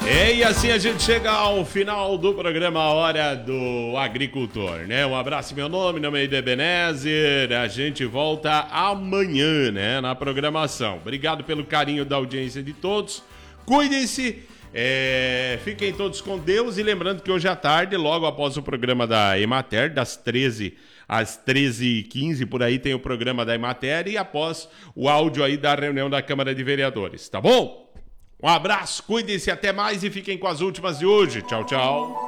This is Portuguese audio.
E assim a gente chega ao final do programa Hora do Agricultor, né? Um abraço, meu nome é Ebenezer. A gente volta amanhã, né? Na programação. Obrigado pelo carinho da audiência de todos. Cuidem-se. Fiquem todos com Deus. E lembrando que hoje à tarde, logo após o programa da Emater, das 13 às 13h15, por aí tem o programa da Emater. E após o áudio aí da reunião da Câmara de Vereadores, tá bom? Um abraço, cuidem-se, até mais e fiquem com as últimas de hoje. Tchau, tchau.